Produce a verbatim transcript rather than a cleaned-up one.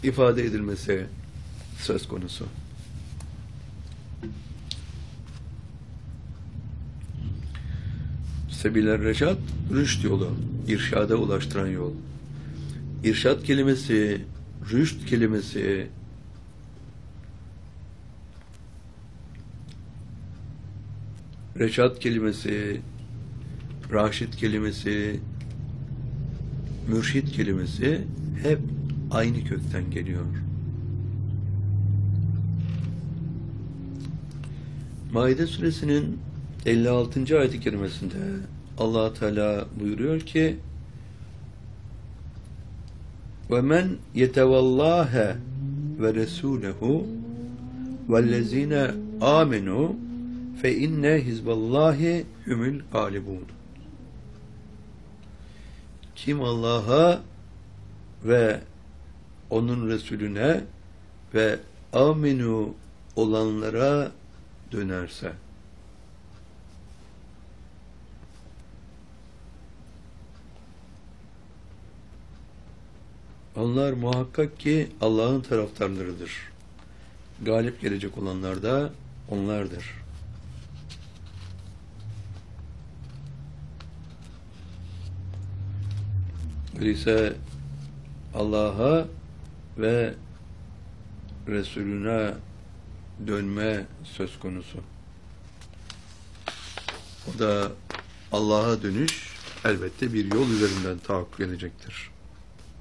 ifade edilmesi söz konusu. Sebil-i Reşad, rüşt yolu, irşada ulaştıran yol. İrşad kelimesi, rüşt kelimesi, reşad kelimesi, raşid kelimesi, mürşid kelimesi hep aynı kökten geliyor. Maide suresinin elli altıncı ayet-i kerimesinde Allah Teala buyuruyor ki: وَمَنْ يَتَوَاللّٰهَ وَرَسُولَهُ وَالَّذ۪ينَ آمَنُوا فَاِنَّ حِزْبَ اللّٰهِ هُمُ الْغَالِبُونَ. Kim Allah'a ve onun Resulüne ve aminu olanlara dönerse, onlar muhakkak ki Allah'ın taraftarlarıdır. Galip gelecek olanlar da onlardır. Öyleyse Allah'a ve Resulüne dönme söz konusu. O da Allah'a dönüş elbette bir yol üzerinden tahakkuk edecektir.